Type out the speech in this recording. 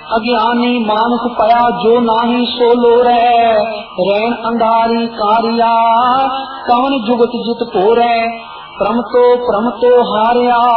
अज्ञानी मानुष पया जो नाही सो लोरै, रैन अंधारी कारिया कवन जुगत जित पोरै। प्रम तो हारिया